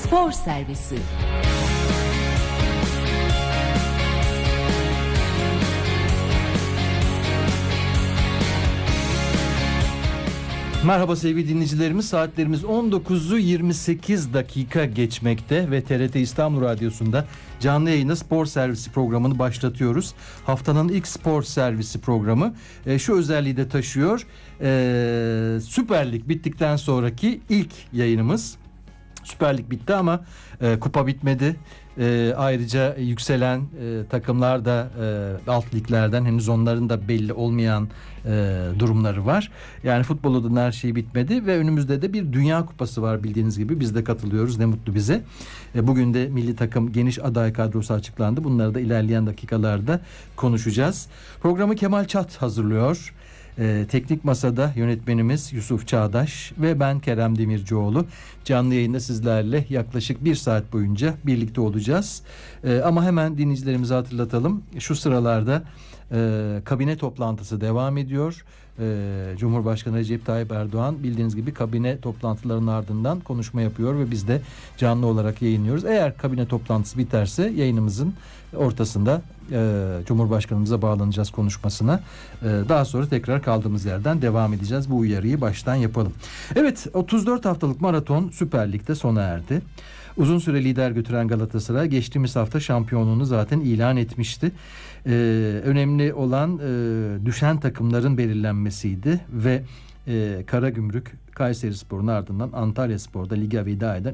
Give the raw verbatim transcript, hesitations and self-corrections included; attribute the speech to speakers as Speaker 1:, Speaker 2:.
Speaker 1: Spor Servisi.
Speaker 2: Merhaba sevgili dinleyicilerimiz, saatlerimiz on dokuzu yirmi sekiz dakika geçmekte ve T R T İstanbul Radyosu'nda canlı yayında Spor Servisi programını başlatıyoruz. Haftanın ilk Spor Servisi programı e, şu özelliği de taşıyor. E, Süper Lig bittikten sonraki ilk yayınımız. Süper Lig bitti ama e, kupa bitmedi. E, ayrıca yükselen e, takımlar da e, alt liglerden, henüz onların da belli olmayan e, durumları var. Yani futbol adına her şey bitmedi ve önümüzde de bir Dünya Kupası var bildiğiniz gibi. Biz de katılıyoruz, ne mutlu bize. E, bugün de milli takım geniş aday kadrosu açıklandı. Bunları da ilerleyen dakikalarda konuşacağız. Programı Kemal Çat hazırlıyor. Ee, teknik masada yönetmenimiz Yusuf Çağdaş ve ben Kerem Demircioğlu. Canlı yayında sizlerle yaklaşık bir saat boyunca birlikte olacağız. Ee, ama hemen dinleyicilerimize hatırlatalım. Şu sıralarda e, kabine toplantısı devam ediyor. Ee, Cumhurbaşkanı Recep Tayyip Erdoğan bildiğiniz gibi kabine toplantılarının ardından konuşma yapıyor ve biz de canlı olarak yayınlıyoruz. Eğer kabine toplantısı biterse yayınımızın ortasında e, Cumhurbaşkanımıza bağlanacağız konuşmasına. E, daha sonra tekrar kaldığımız yerden devam edeceğiz. Bu uyarıyı baştan yapalım. Evet, otuz dört haftalık maraton Süper Lig'de sona erdi. Uzun süre lider götüren Galatasaray geçtiğimiz hafta şampiyonluğunu zaten ilan etmişti. Ee, önemli olan e, düşen takımların belirlenmesiydi ve e, Karagümrük Kayserispor'un ardından Antalyaspor'da lige veda eden